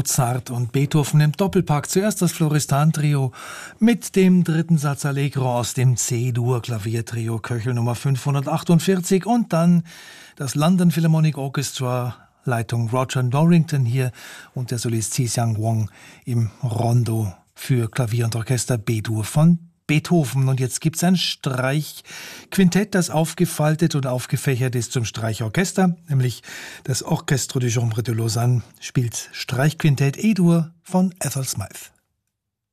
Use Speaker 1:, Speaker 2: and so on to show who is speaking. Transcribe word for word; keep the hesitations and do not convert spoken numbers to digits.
Speaker 1: Mozart und Beethoven im Doppelpack. Zuerst das Floristan-Trio mit dem dritten Satz Allegro aus dem C-Dur-Klaviertrio Köchel Nummer fünfhundertachtundvierzig und dann das London Philharmonic Orchestra, Leitung Roger Norrington hier und der Solist Xi-Xiang Wang im Rondo für Klavier und Orchester B-Dur von Beethoven. Und jetzt gibt's ein Streichquintett, das aufgefaltet und aufgefächert ist zum Streichorchester, nämlich das Orchestre du Chambre de Lausanne spielt Streichquintett E-Dur von Ethel Smythe.